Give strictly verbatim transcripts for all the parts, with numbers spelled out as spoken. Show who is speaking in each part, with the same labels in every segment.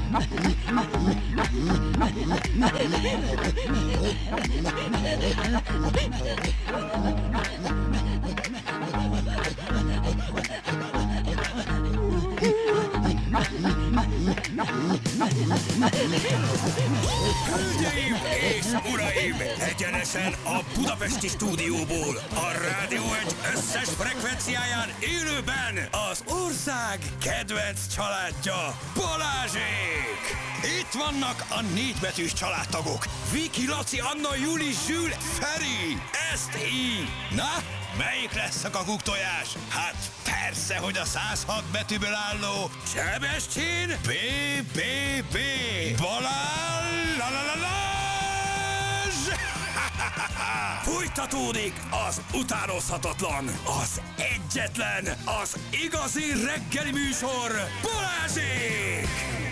Speaker 1: Hölgyeim és uraim, egyenesen a budapesti stúdióból, a Rádió egy összes frekvenciáján élőben az ország kedvenc családja, Balázsék! Itt vannak a négybetűs családtagok, Viki, Laci, Anna, Juli, Zsül, Feri, ezt így. Na, melyik lesz a kakuktojás? Hát persze, hogy a száz hat betűből álló Sebestyén B B B Balázs la la la Lázs! Fújtatódik az utánozhatatlan, az egyetlen, az igazi reggeli műsor, Balázsék!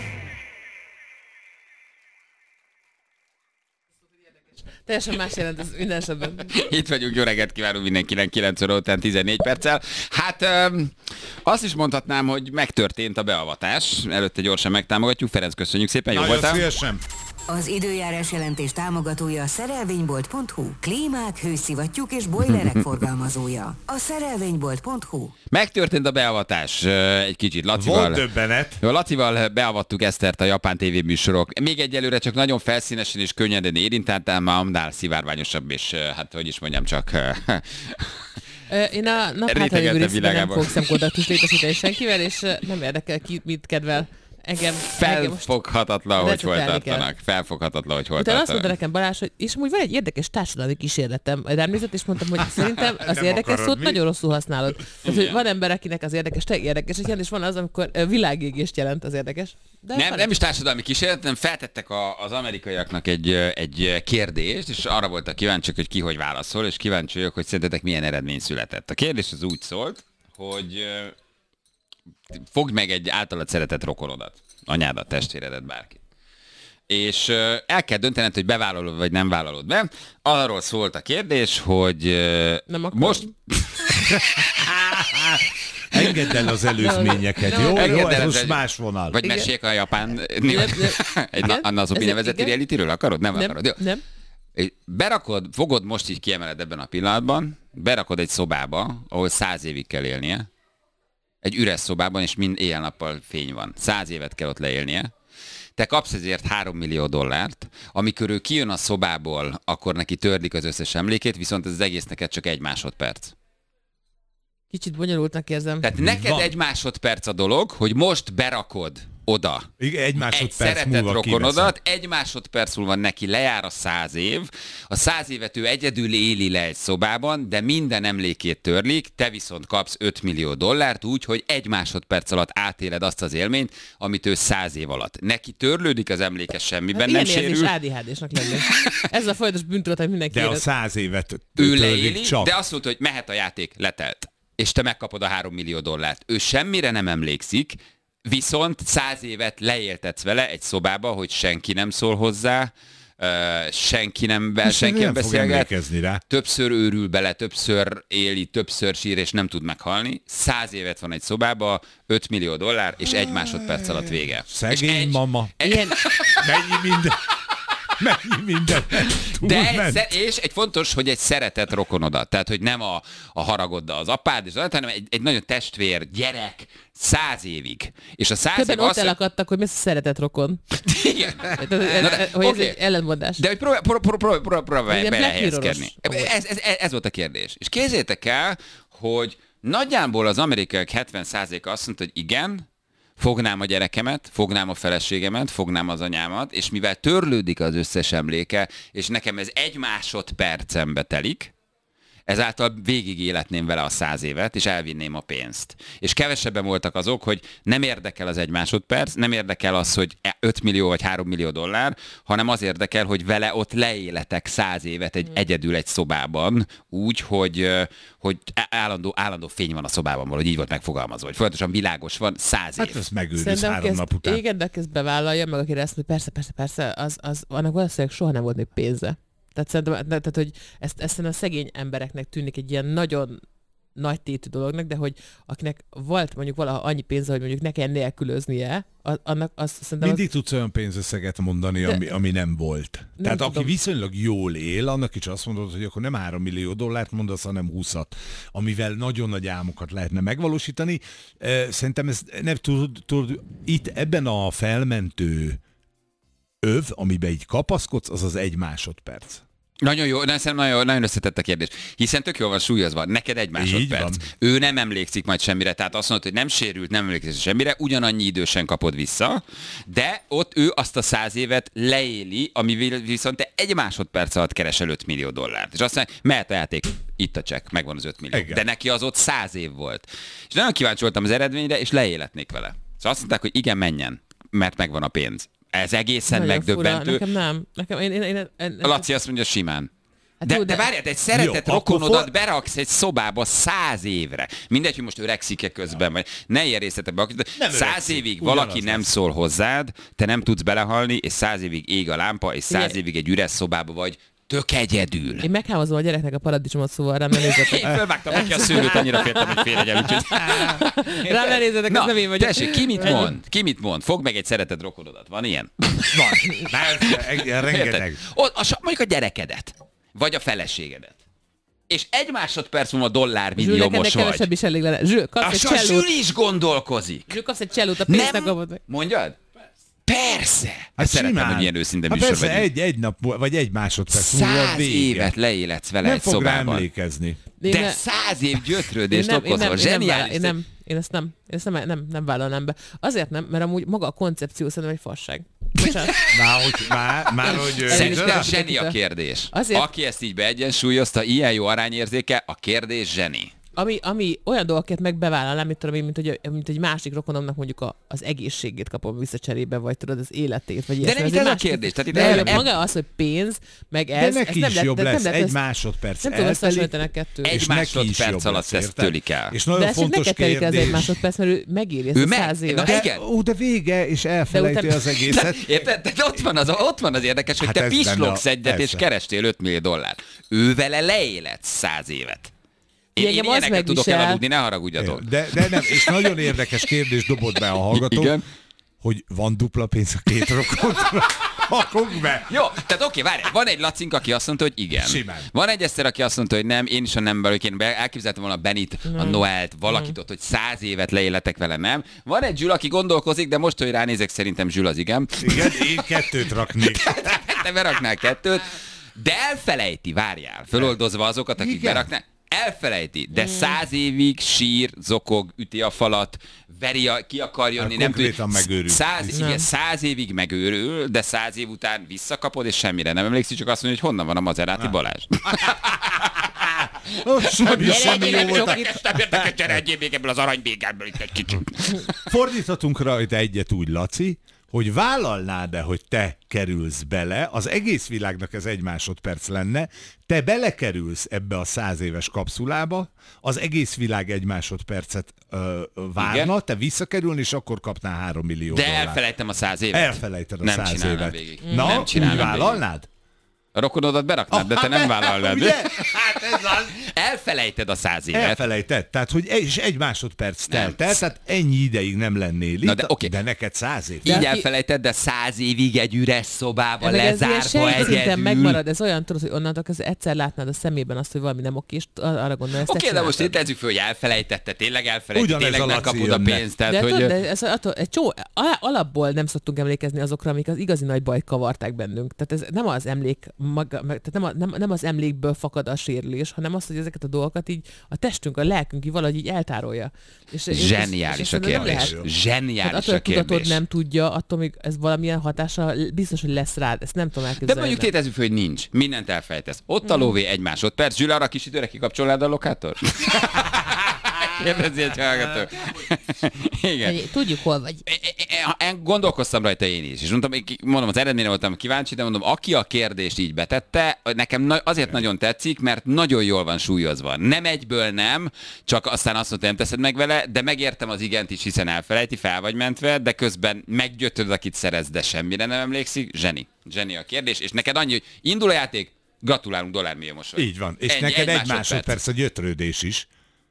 Speaker 2: Teljesen más jelent ez minden esetben.
Speaker 3: Itt vagyunk, jó reggelt kívánunk mindenkinek, kilenc óra után tizennégy perccel. Hát öm, azt is mondhatnám, hogy megtörtént a beavatás. Előtte gyorsan megtámogatjuk. Ferenc, köszönjük szépen, jó voltál?
Speaker 4: Nagyon szívesen.
Speaker 5: Az időjárás jelentés támogatója a szerelvénybolt pont hu. Klímák, hőszivattyúk és bojlerek forgalmazója. A szerelvénybolt pont hu.
Speaker 3: Megtörtént a beavatás egy kicsit Lacival.
Speaker 4: Volt döbbenet.
Speaker 3: Jó, Lacival beavattuk Esztert a japán tévéműsorok. Még egyelőre csak nagyon felszínesen és könnyeden érintett, már annál szivárványosabb, és hát hogy is mondjam, csak...
Speaker 2: Én a nap hátralévő részben nem fogok szemkontaktus létesíteni senkivel, és nem érdekel ki, mit kedvel. Engem,
Speaker 3: Felfoghatatlan, hogy hol tartanak. Felfoghatatlan, hogy hol
Speaker 2: Utána
Speaker 3: tartanak.
Speaker 2: azt mondta nekem Balázs, hogy és amúgy van egy érdekes társadalmi kísérletem. Rám nézett, és mondtam, hogy szerintem az
Speaker 4: Nem
Speaker 2: érdekes
Speaker 4: akarod,
Speaker 2: szót
Speaker 4: mi?
Speaker 2: nagyon rosszul használod. Tehát, hogy van ember, akinek az érdekes, te érdekes, és van az, amikor világégést jelent az érdekes. De
Speaker 3: Nem,
Speaker 2: van
Speaker 3: nem is társadalmi kísérlet, hanem feltettek a, az amerikaiaknak egy, egy kérdést, és arra voltak kíváncsiak, hogy ki hogy válaszol, és kíváncsi vagyok, hogy szerintetek milyen eredmény született. A kérdés az úgy szólt, hogy fogd meg egy általad szeretett rokonodat, anyádat, testvéredet, bárkit. És el kell döntened, hogy bevállalod vagy nem vállalod be. Arról szólt a kérdés, hogy
Speaker 2: Nem akarom.
Speaker 3: most...
Speaker 4: Engedd el az előzményeket,
Speaker 2: No,
Speaker 4: jó?
Speaker 2: no,
Speaker 4: Jó,
Speaker 3: engedd el
Speaker 4: ez
Speaker 3: az
Speaker 4: most
Speaker 3: elő-
Speaker 4: más vonal.
Speaker 3: Vagy
Speaker 2: Igen.
Speaker 3: meséljek a japán...
Speaker 2: Igen.
Speaker 3: egy
Speaker 2: Igen.
Speaker 3: Nazobi
Speaker 2: Ez-
Speaker 3: nevezeti
Speaker 2: igen.
Speaker 3: realityről akarod? Nem,
Speaker 2: Nem,
Speaker 3: akarod? Jó.
Speaker 2: nem.
Speaker 3: Berakod, fogod, most így kiemeled ebben a pillanatban, berakod egy szobába, ahol száz évig kell élnie, egy üres szobában, és mind éjjel-nappal fény van. Száz évet kell ott leélnie. Te kapsz ezért három millió dollárt, amikor ő kijön a szobából, akkor neki törlik az összes emlékét, viszont ez az egész neked csak egy másodperc.
Speaker 2: Kicsit bonyolultnak érzem.
Speaker 3: Tehát neked
Speaker 4: van.
Speaker 3: egy másodperc a dolog, hogy most berakod oda
Speaker 4: Igen, egy
Speaker 3: egy
Speaker 4: másodperc
Speaker 3: szeretett
Speaker 4: múlva
Speaker 3: rokonodat, egy másodperc múlva neki lejár a száz év, a száz évet ő egyedül éli le egy szobában, de minden emlékét törlik, te viszont kapsz öt millió dollárt úgy, hogy egy másodperc alatt átéled azt az élményt, amit ő száz év alatt. Neki törlődik az emléke, semmiben nem
Speaker 2: Hát ilyen érzés
Speaker 3: sérül,
Speaker 2: á dé há désnek lenni. Ez a folyamatos bűntudat, hogy mindenki
Speaker 4: De a
Speaker 2: érez.
Speaker 4: száz évet
Speaker 3: ő
Speaker 4: töltik
Speaker 3: leéli,
Speaker 4: csak.
Speaker 3: de azt mondta, hogy mehet a játék, letelt. És te megkapod a három millió dollárt. Ő semmire nem emlékszik, viszont száz évet leéltetsz vele egy szobába, hogy senki nem szól hozzá, uh, senki nem,
Speaker 4: És
Speaker 3: senki nem
Speaker 4: nem fog
Speaker 3: beszélget,
Speaker 4: emlékezni rá.
Speaker 3: többször őrül bele, többször éli, többször sír, és nem tud meghalni. Száz évet van egy szobába, öt millió dollár, és egy másodperc alatt vége.
Speaker 4: Szegény
Speaker 3: és egy,
Speaker 4: mama.
Speaker 2: Ilyen,
Speaker 4: Mennyi minden. Mennyi minden.
Speaker 3: De egy, sze- és egy fontos, hogy egy szeretett rokonodat. Tehát, hogy nem a, a haragoddal az apád, és az, hanem egy, egy nagyon testvér, gyerek, száz évig. És a száz év
Speaker 2: többen ott
Speaker 3: az,
Speaker 2: elakadtak, hogy mi az a szeretett rokon.
Speaker 3: igen.
Speaker 2: Tehát,
Speaker 3: Na de,
Speaker 2: hogy ez
Speaker 3: oké.
Speaker 2: egy ellentmondás.
Speaker 3: De hogy próbálj pró- pró- pró- pró- próbálj
Speaker 2: Igen, Black
Speaker 3: belehelyezkedni.
Speaker 2: Mirror-os.
Speaker 3: Ez, ez, ez volt a kérdés. És képzeljétek el, hogy nagyjából az amerikaiak hetven százaléka azt mondta, hogy igen, fognám a gyerekemet, fognám a feleségemet, fognám az anyámat, és mivel törlődik az összes emléke, és nekem ez egy másodpercembe telik, ezáltal végig életném vele a száz évet, és elvinném a pénzt. És kevesebben voltak azok, hogy nem érdekel az egy másodperc, nem érdekel az, hogy öt millió vagy három millió dollár, hanem az érdekel, hogy vele ott leéletek száz évet egy, egyedül egy szobában, úgy, hogy, hogy állandó, állandó fény van a szobában, valahogy így volt megfogalmazva, hogy folyamatosan világos van száz év.
Speaker 4: Hát ezt megőriz
Speaker 2: Szerintem
Speaker 4: három
Speaker 2: kezd,
Speaker 4: nap után.
Speaker 2: igen, de ezt bevállalja, meg akire ezt mondja, persze, persze, persze, az, az, annak valószínűleg soha nem volt még pénze. Tehát szerintem, tehát, hogy ezt, ezt a szegény embereknek tűnik egy ilyen nagyon nagy tétű dolognak, de hogy akinek volt mondjuk valaha annyi pénze, hogy mondjuk ne kell nélkülöznie, annak azt szerintem...
Speaker 4: Mindig az... tudsz olyan pénzösszeget mondani, de... ami, ami nem volt. Nem Tehát tudom. Aki viszonylag jól él, annak is azt mondod, hogy akkor nem három millió dollárt mondasz, hanem húszat, amivel nagyon nagy álmokat lehetne megvalósítani. Szerintem ez nem tud, tud itt ebben a felmentő öv, amiben így kapaszkodsz, az az egy másodperc.
Speaker 3: Nagyon jó, de szerintem nagyon, nagyon összetett a kérdés. Hiszen tök jól van súlyozva, neked egy másodperc. Ő nem emlékszik majd semmire, tehát azt mondod, hogy nem sérült, nem emlékszik semmire, ugyanannyi idősen kapod vissza, de ott ő azt a száz évet leéli, ami viszont te egy másodperc alatt keresel öt millió dollárt. És azt mondja, mehet a játék, itt a csekk, megvan az öt millió. Igen. De neki az ott száz év volt. És nagyon kíváncsi voltam az eredményre, és leéletnék vele. Szóval azt mondták, hogy igen, menjen, mert megvan a pénz. Ez egészen nagyon megdöbbentő.
Speaker 2: Fura. Nekem nem. Nekem, én, én, én, én, én,
Speaker 3: a Laci azt mondja simán.
Speaker 2: Hát
Speaker 3: de,
Speaker 2: jó,
Speaker 3: de,
Speaker 2: de
Speaker 3: várjál, egy szeretett jó, rokonodat for... beraksz egy szobába száz évre. Mindegy, hogy most öregszik-e közben, vagy ne ilyen részletekbe. Száz évig valaki nem lesz. Szól hozzád, te nem tudsz belehalni, és száz évig ég a lámpa, és száz évig egy üres szobába vagy, tök egyedül.
Speaker 2: Én meghámozom a gyereknek a paradicsomot, szóval rám ne nézzetek.
Speaker 3: Én fölvágtam neki a szőlőt, annyira féltem, hogy félregyem.
Speaker 2: Rám ne nézzetek, ez nem én vagyok.
Speaker 3: Tessék, ki mit mond? Ki mit mond? Fogd meg egy szeretett rokonodat. Van ilyen?
Speaker 4: Van. Már, rengeteg.
Speaker 3: O, a, mondjuk a gyerekedet. Vagy a feleségedet. És egy másodperc múlva dollármilliómos vagy.
Speaker 2: Kevesebb is elég lenne. Zső, kapsz egy csellót.
Speaker 3: A Zsül is gondolkozik.
Speaker 2: Zső, kapsz egy csellót, a pénzt kapod meg.
Speaker 3: Mondjad? Persze! Hát szeretem, hogy ilyen őszinte
Speaker 4: műsor vagyunk. Persze, egy, egy nap, vagy egy másodperc múlva
Speaker 3: Száz évet leéletsz vele
Speaker 4: nem
Speaker 3: egy szobában.
Speaker 4: Nem fog rá emlékezni.
Speaker 3: De ne... száz év gyötrődést okozol. Zseniális.
Speaker 2: Én nem, én ezt nem, én ezt nem, nem, nem vállalnám be. Azért nem, mert amúgy maga a koncepció szerintem egy fasság.
Speaker 4: Már, hogy, már, már, hogy
Speaker 3: szerintem zseni a kérdés. Azért... Aki ezt így beegyensúlyozta, ilyen jó arányérzéke, a kérdés zseni.
Speaker 2: Ami, ami olyan dolgokat meg bevállalnám, mint, tudom, mint, hogy, mint egy másik rokonomnak mondjuk a, az egészségét kapom vissza cserébe, vagy tudod, az életét, vagy
Speaker 3: de nem itt ez a kérdés. Tehát itt
Speaker 2: de el, maga az, hogy pénz, meg ez,
Speaker 4: de neki
Speaker 2: ez
Speaker 4: is
Speaker 2: nem
Speaker 4: jobb
Speaker 2: lehet,
Speaker 4: lesz,
Speaker 2: nem
Speaker 4: egy
Speaker 2: lesz,
Speaker 4: másodperc
Speaker 2: nem tudom összehasonlítani a kettőt.
Speaker 3: Egy másodperc alatt ezt tölik el.
Speaker 4: És nagyon fontos kérdés.
Speaker 2: De ez egy másodperc, mert ő megéri ezt a száz évet.
Speaker 4: De, ó, de vége, és elfelejti az egészet.
Speaker 3: Érted? De ott van az, ott van az érdekes, hogy te pislogsz egyet, és kerestél öt millió dollárt. Ő vele leéletsz száz évet. Én, én ilyeneket tudok elaludni, ne haragudjatok.
Speaker 4: De, de nem, és nagyon érdekes kérdés dobott be a hallgató, igen? Hogy van dupla pénz a két rokonra. Hakunk be!
Speaker 3: Jó, tehát oké, várj, van egy Lacink, aki azt mondta, hogy igen.
Speaker 4: Simán.
Speaker 3: Van egy Eszter, aki azt mondta, hogy nem, én is a nem belőle, én elképzeltem volna a Benit, a Noelt, valakit ott, hogy száz évet leéletek vele, nem. Van egy Zsül, aki gondolkozik, de most, hogy ránézek, szerintem Zsül az igen.
Speaker 4: Igen, én kettőt raknék.
Speaker 3: Te beraknál kettőt, de elfelejti, várjál, föloldozva azokat, akik igen. beraknál. Elfelejti, de száz évig sír, zokog, üti a falat, veri, a, ki akar jönni, hát nem tudja. Száz, igen, száz évig megőrül, de száz év után visszakapod, és semmire nem emlékszik, csak azt mondja, hogy honnan van a Mazeráti Balázs.
Speaker 4: Semmi, semmi jó volt.
Speaker 3: Gyere, egyél még ebből az aranybégából itt egy kicsit.
Speaker 4: Fordíthatunk rajta egyet úgy, Laci, hogy vállalnád-e, hogy te kerülsz bele, az egész világnak ez egy másodperc lenne, te belekerülsz ebbe a száz éves kapszulába, az egész világ egy másodpercet ö, várna, igen? Te visszakerülni, és akkor kapnál három millió
Speaker 3: de
Speaker 4: dollárt.
Speaker 3: De elfelejtem a száz évet.
Speaker 4: Elfelejted a
Speaker 3: nem
Speaker 4: száz évet.
Speaker 3: Végig.
Speaker 4: Na,
Speaker 3: nem
Speaker 4: úgy vállalnád?
Speaker 3: Végig. A rokonodat beraknád, de te
Speaker 4: ah,
Speaker 3: nem vállalnád.
Speaker 4: Ugye? Hát ez az.
Speaker 3: Elfelejted a száz évet.
Speaker 4: Elfelejted, tehát hogy egy, és egy másodperc telt el, tehát ennyi ideig nem lennél itt, de, okay. de neked száz év.
Speaker 3: Így elfelejted, de száz évig egy üres szobába lezárva egyedül.
Speaker 2: Megmarad, ez olyan, tudod, hogy onnantól az egyszer látnád a szemében azt, hogy valami nem oké, és arra gondolod, ezt
Speaker 3: oké, okay, de most itt tezzük föl, hogy elfelejtette, tényleg elfelejtette, tényleg megkapod a pénzt. Tehát,
Speaker 2: de,
Speaker 3: hogy...
Speaker 2: tudod, de ez attól, egy csó, alapból nem szoktunk emlékezni azokra, amik az igazi nagy bajt kavarták bennünk. Tehát ez nem az emlék maga, tehát nem, a, nem, nem az emlékből fakad a sérülés, hanem az, hogy ezeket a dolgokat így a testünk, a lelkünk így valahogy így eltárolja. És,
Speaker 3: zseniális és, és a kérdés. Zseniális hát attól, a kérdés. Tudatod
Speaker 2: nem tudja, attól még ez valamilyen hatása biztos, hogy lesz rád. Ezt nem tudom elképzelni.
Speaker 3: De mondjuk tétezzük föl, hogy nincs. Mindent elfejtesz. Ott a lóvé egy másodperc. Zsül, arra kis időre kikapcsolnád a lokátor? Kérdezi egy hallgató. Igen.
Speaker 2: Tudjuk, hol vagy.
Speaker 3: Én gondolkoztam rajta én is. És mondtam, mondom, az eredményre voltam kíváncsi, de mondom, aki a kérdést így betette, nekem azért nagyon tetszik, mert nagyon jól van súlyozva. Nem egyből nem, csak aztán azt mondta, nem teszed meg vele, de megértem az igent is, hiszen elfelejti, fel vagy mentve, de közben meggyötöd, akit szerez, de semmire nem emlékszik. Zseni. Zseni a kérdés. És neked annyi, hogy indul a játék, gratulálunk, dollármilliómos vagy.
Speaker 4: Így van. És ennyi, neked egy, egy másodperc. másodperc a gyötrődés is.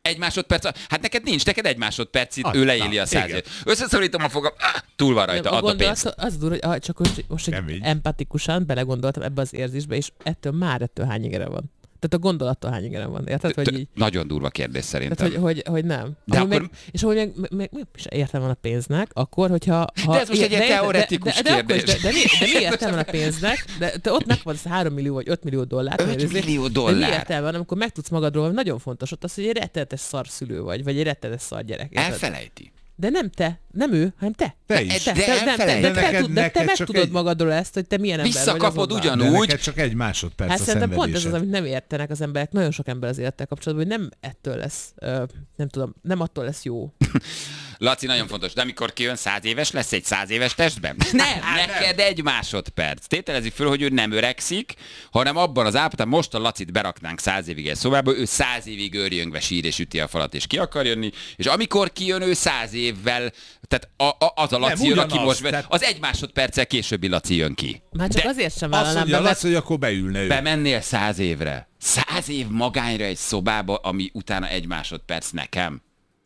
Speaker 3: Egy másodperc, hát neked nincs, neked egy másodpercig
Speaker 4: Ad,
Speaker 3: ő leéli
Speaker 4: na,
Speaker 3: a százért. Összeszorítom a fogam, ah, túl van rajta, add a pénzt.
Speaker 2: Az durva, hogy ah, csak most, most hogy
Speaker 4: Kemény.
Speaker 2: empatikusan belegondoltam ebbe az érzésbe, és ettől már ettől hány ingere van. Tehát a gondolattól hány ingere van, érted? Hogy így,
Speaker 3: Nagyon durva kérdés szerintem.
Speaker 2: tehát, hogy, hogy, hogy nem.
Speaker 3: De
Speaker 2: Ahogy
Speaker 3: akkor-
Speaker 2: meg, és ahogy meg, meg, meg, meg is értelme van a pénznek, akkor, hogyha... Ha,
Speaker 3: De ez most egy ilyen
Speaker 2: de- de-
Speaker 3: teoretikus
Speaker 2: de, de, de, akkor is,
Speaker 3: kérdés.
Speaker 2: De, de, mi, de mi értelme van a pénznek? De te ott megkapod az három millió vagy öt millió dollár.
Speaker 3: öt millió
Speaker 2: De mi
Speaker 3: dollár.
Speaker 2: értelme van, amikor megtudsz magadról, hogy nagyon fontos ott az, hogy egy rettenetes szar szülő vagy, vagy egy rettenetes szar gyerek. érted?
Speaker 3: Elfelejti.
Speaker 2: De nem te, nem ő, hanem te.
Speaker 4: Te is.
Speaker 2: Te,
Speaker 3: De
Speaker 2: te, nem, te,
Speaker 3: elfelejt.
Speaker 2: de
Speaker 4: De
Speaker 2: te,
Speaker 4: neked-
Speaker 2: tud, de te
Speaker 4: neked csak
Speaker 2: megtudod
Speaker 4: egy-
Speaker 2: magadról ezt, hogy te milyen ember
Speaker 3: Visszakapod
Speaker 2: vagy azonnal.
Speaker 4: De
Speaker 3: ugyanúgy.
Speaker 4: neked csak egy másodperc
Speaker 2: Hát
Speaker 4: a
Speaker 2: szerintem pont ez az,
Speaker 4: szenvedésed.
Speaker 2: amit nem értenek az emberek, nagyon sok ember az élettel kapcsolatban, hogy nem ettől lesz, ö, nem tudom, nem attól lesz jó.
Speaker 3: Laci, nagyon fontos, de amikor kijön száz éves, lesz egy száz éves testben? Nem, neked egy másodperc. Tételezik föl, hogy ő nem öregszik, hanem abban az állapotban, most a Lacit beraknánk száz évig egy szobába, ő száz évig őrjöngve sír és üti a falat, és ki akar jönni, és amikor kijön, ő száz évvel, tehát a, a, az a Laci
Speaker 4: Nem,
Speaker 3: jön, aki
Speaker 4: ugyanaz,
Speaker 3: most, be,
Speaker 4: tehát-
Speaker 3: az egy másodperccel későbbi Laci jön ki.
Speaker 2: Már csak
Speaker 3: De
Speaker 2: azért sem
Speaker 4: Azt
Speaker 2: vállalnám
Speaker 4: mondja,
Speaker 2: be,
Speaker 4: lesz,
Speaker 2: mert
Speaker 4: hogy akkor beülne ő.
Speaker 3: bemennél száz évre. Száz év magányra egy szobába, ami utána egy másodperc nekem.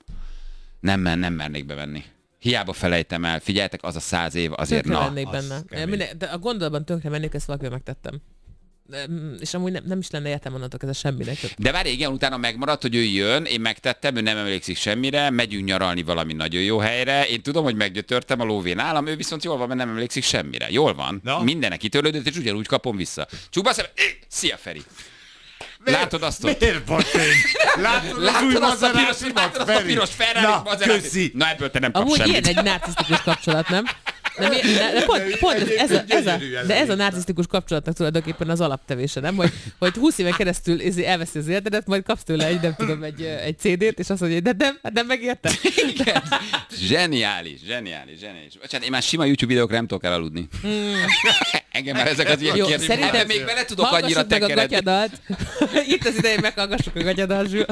Speaker 3: Nem, men, nem mernék bevenni. Hiába felejtem el. Figyeljetek, az a száz év azért
Speaker 2: tönkre
Speaker 3: na.
Speaker 2: mennék
Speaker 4: az
Speaker 2: benne.
Speaker 4: kemény.
Speaker 2: Minden, de a gondolatban tönkre mennék, ezt valakivel megtettem. De, mm, és amúgy nem, nem is lenne értelme onnantól ez semminek. Tehát
Speaker 3: De várj, igen, utána megmaradt, hogy ő jön, én megtettem, ő nem emlékszik semmire, megyünk nyaralni valami nagyon jó helyre, én tudom, hogy meggyötörtem a lóvé nálam, ő viszont jól van, mert nem emlékszik semmire. Jól van,
Speaker 4: Na?
Speaker 3: mindenek kitörlődött, és ugyanúgy kapom vissza. Csukba szem, szia Feri! Látod azt ott?
Speaker 4: Miért patény? Látod az
Speaker 3: Látod
Speaker 4: új
Speaker 3: azt a piros,
Speaker 4: Maseratimat,
Speaker 3: látod azt a
Speaker 4: Feri?
Speaker 3: piros Ferrari
Speaker 4: Na,
Speaker 3: Maserati?
Speaker 4: köszi.
Speaker 3: Na ebből te nem kapsz
Speaker 2: amúgy ilyen
Speaker 3: semmit.
Speaker 2: egy narcisztikus kapcsolat, nem? De, mi, de, de pont, pont ez, ez, a, ez a, de ez a narcisztikus kapcsolatnak tulajdonképpen az alaptevése, nem? Hogy, hogy húsz éven keresztül izé elveszi az életedet, majd kapsz tőle egy, nem tudom, egy, egy cé dét, és azt mondja, hogy de nem, hát nem megérte.
Speaker 3: Igen. Zseniális, zseniális, zseniális. Bocsánat, én már sima YouTube videókra nem tudok elaludni. Engem már ezek az ilyen
Speaker 2: Jó,
Speaker 3: kérdések.
Speaker 2: szerintem
Speaker 3: Ebben még bele tudok
Speaker 2: hallgassuk
Speaker 3: annyira
Speaker 2: meg a
Speaker 3: tekeredni.
Speaker 2: gatyadat. Itt az ideje, meghallgassuk a gatyadat, Zsül.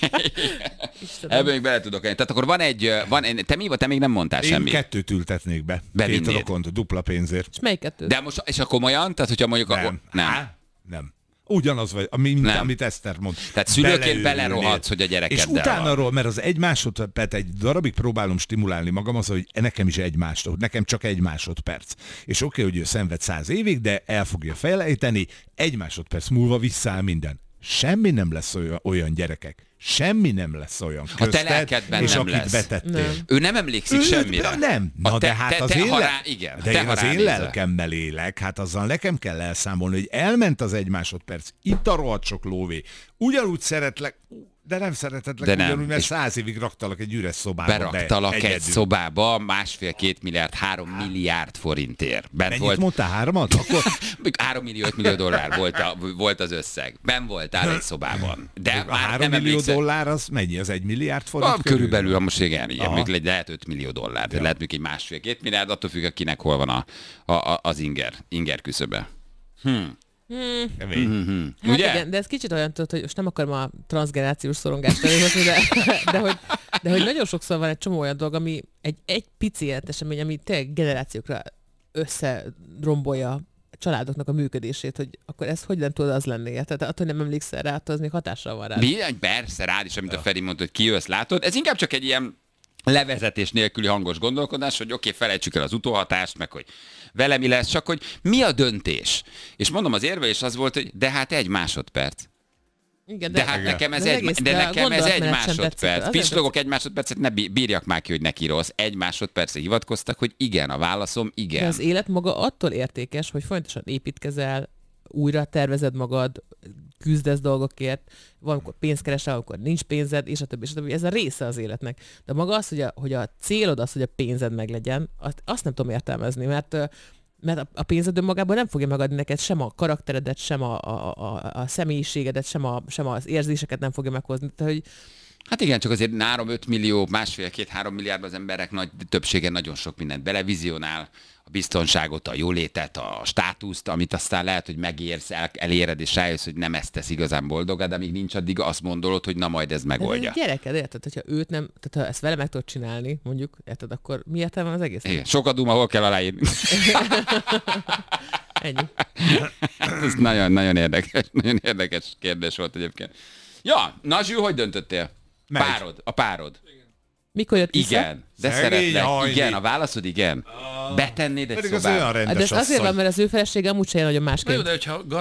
Speaker 2: Istenem.
Speaker 3: Ebben még bele tudok enni. Tehát akkor van egy, van, te mi vagy, te még nem mondtál
Speaker 4: Én
Speaker 3: semmit.
Speaker 4: kettőt ültetnék be.
Speaker 3: Bevinnéd.
Speaker 4: Két rokont, dupla pénzért.
Speaker 2: És melyik kettő?
Speaker 3: De most, és akkor komolyan? Tehát, hogyha mondjuk a...
Speaker 4: Nem.
Speaker 3: nem.
Speaker 4: Há? Nem. Ugyanaz vagy, ami, mint
Speaker 3: Nem.
Speaker 4: amit Eszter mond.
Speaker 3: Tehát szülőként
Speaker 4: Beleőrülnél.
Speaker 3: belerohadsz, hogy a gyerekeddel
Speaker 4: És utána
Speaker 3: van.
Speaker 4: arról, mert az egy másodperc, egy darabig próbálom stimulálni magam, az, hogy nekem is egy másodperc, nekem csak egy másodperc. És oké, hogy ő szenved száz évig, de el fogja felejteni, egy másodperc múlva visszaáll minden. Semmi nem lesz olyan, olyan gyerekek. Semmi nem lesz olyan
Speaker 3: te
Speaker 4: közted,
Speaker 3: lelkedben
Speaker 4: és
Speaker 3: nem
Speaker 4: akit
Speaker 3: lesz.
Speaker 4: betettél.
Speaker 2: Nem.
Speaker 3: Ő nem emlékszik
Speaker 4: Ő-
Speaker 3: semmire.
Speaker 4: Nem.
Speaker 3: A
Speaker 4: Na
Speaker 3: te,
Speaker 4: de hát
Speaker 3: te,
Speaker 4: az
Speaker 3: te,
Speaker 4: én,
Speaker 3: ha
Speaker 4: le...
Speaker 3: rá, igen,
Speaker 4: de
Speaker 3: te,
Speaker 4: én
Speaker 3: ha
Speaker 4: az én
Speaker 3: ránézel.
Speaker 4: lelkemmel élek, hát azzal nekem kell elszámolni, hogy elment az egy másodperc, itt a rohadt sok lóvé. Ugyanúgy szeretlek, de nem szeretetlek
Speaker 3: De nem.
Speaker 4: ugyanúgy, mert
Speaker 3: És
Speaker 4: száz évig raktalak egy üres szobába.
Speaker 3: Beraktalak
Speaker 4: be,
Speaker 3: egy
Speaker 4: egyedül.
Speaker 3: szobába másfél-két milliárd, három milliárd forintért. Bent
Speaker 4: Mennyit
Speaker 3: volt,
Speaker 4: mondtál? Hármat? Akkor
Speaker 3: három millió, öt millió dollár volt, a, volt az összeg. Ben voltál egy szobában. De
Speaker 4: a
Speaker 3: már
Speaker 4: három
Speaker 3: nem
Speaker 4: millió
Speaker 3: emlékszel.
Speaker 4: dollár az mennyi? Az egy milliárd forint?
Speaker 3: Ah, körülbelül, ha most igen, igen
Speaker 4: Aha.
Speaker 3: még lehet öt millió dollár, de lehet még egy másfél-két milliárd, attól függ, akinek hol van a, a, a, az inger, inger küszöbe.
Speaker 4: Kemény.
Speaker 2: Hát
Speaker 3: Ugye?
Speaker 2: igen, de ez kicsit olyan, tudod, hogy most nem akarom a transgenerációs szorongást előhozni, de, de, hogy, de hogy nagyon sokszor van egy csomó olyan dolog, ami egy, egy pici életesemény, ami tényleg generációkra összerombolja a családoknak a működését, hogy akkor ez hogy nem tudod az lenni? Tehát attól nem emlékszel rá, attól az még hatással van rá.
Speaker 3: Bizony, persze, rád is, amit a Feri mondta, hogy kijössz, látod. Ez inkább csak egy ilyen levezetés nélküli hangos gondolkodás, hogy oké, okay, felejtsük el az utóhatást, meg hogy vele mi lesz, csak hogy mi a döntés. És mondom, az érvelés az volt, hogy de hát egy másodperc.
Speaker 2: Igen,
Speaker 3: De hát nekem ez
Speaker 2: de az
Speaker 3: egy,
Speaker 2: egész-
Speaker 3: de
Speaker 2: a
Speaker 3: nekem ez egy
Speaker 2: gondolatmenet sem tetszik.
Speaker 3: másodperc.
Speaker 2: Azért
Speaker 3: Pislogok egy másodpercet, ne bí- bírjak már ki, hogy neki rossz. Egy másodpercre hivatkoztak, hogy igen, a válaszom
Speaker 2: De
Speaker 3: igen.
Speaker 2: az élet maga attól értékes, hogy folyamatosan építkezel, újra tervezed magad, küzdesz dolgokért, valamikor pénzt keresel, amikor nincs pénzed, és a többi, és a többi. Ez a része az életnek. De maga az, hogy a, hogy a célod az, hogy a pénzed meglegyen, azt, azt nem tudom értelmezni, mert ö, mert a, a pénzed önmagában nem fogja megadni neked sem a karakteredet, sem a, a, a, a személyiségedet, sem, a, sem az érzéseket nem fogja meghozni. Tehát, hogy
Speaker 3: Hát igen, csak azért nálam öt millió, másfél-két-három milliárd az emberek nagy többsége nagyon sok mindent belevizionál, a biztonságot, a jólétet, a státuszt, amit aztán lehet, hogy megérsz, el, eléred, és rájössz, hogy nem ezt tesz igazán boldogá, de amíg nincs, addig azt gondolod, hogy na majd ez
Speaker 2: de
Speaker 3: megoldja.
Speaker 2: ez egy gyereked, érted? Hogyha őt nem, tehát ha ezt vele meg tudod csinálni, mondjuk, érted, akkor mi értelme van az egész?
Speaker 3: Igen, sokat duma, hol kell aláírni.
Speaker 2: Ennyi.
Speaker 3: Ez nagyon, nagyon érdekes, nagyon érdekes kérdés volt egyébként. Ja, na Zsül, hogy döntöttél?
Speaker 4: Megy.
Speaker 3: Párod, a párod.
Speaker 2: Mikor jött vissza?
Speaker 3: Igen, de
Speaker 4: Szegény
Speaker 3: szeretlek.
Speaker 4: Hajdi.
Speaker 3: Igen, a válaszod igen. Betennéd egy
Speaker 4: Pedig az
Speaker 3: szobába.
Speaker 4: olyan rendes
Speaker 2: Hát de ez azért
Speaker 4: asszony.
Speaker 2: van, mert az ő felesége amúgy se nagyon másképp.
Speaker 6: Na jó, de hogyha